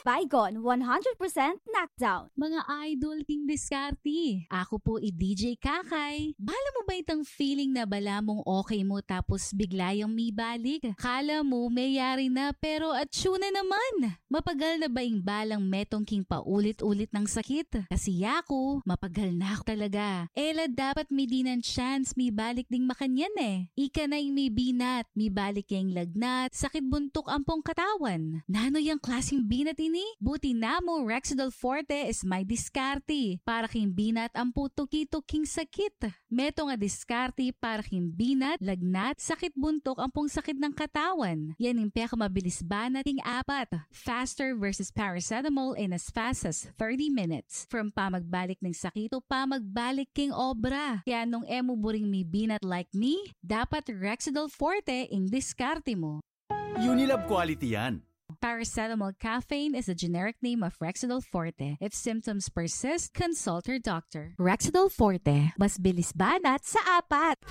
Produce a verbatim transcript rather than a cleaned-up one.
Baygon one hundred percent knockdown. Mga idol king diskarte. Ako po i-D J Kakay. Bala mo ba itang feeling na bala mong okay mo tapos bigla yung may balik? Kala mo may yari na pero atsuna naman. Mapagal na ba yung balang metong king paulit-ulit ng sakit? Kasi ako, mapagal na ako talaga. Ela dapat may di ng chance may balik ding makanyan eh. Ika na yung may binat, may balik yung lagnat, sakit buntok ampong katawan. Nano yung klaseng binat ini? Buti na mo Rexidol Forte is my diskarte. Para king binat ang putuki-tuking sakit. Meto nga diskarte para king binat, lagnat, sakit buntok ampong sakit ng katawan. Yan yung peka mabilis banat king apat. Faster versus paracetamol in as fast as thirty minutes. From pamagbalik ng sakit o pamagbalik king obra. Kaya nung emo buring may binat like me, dapat Rexidol Forte ing diskarte mo. Unilab quality yan. Paracetamol caffeine is the generic name of Rexidol Forte. If symptoms persist, consult your doctor. Rexidol Forte, mas bilis banat sa apat.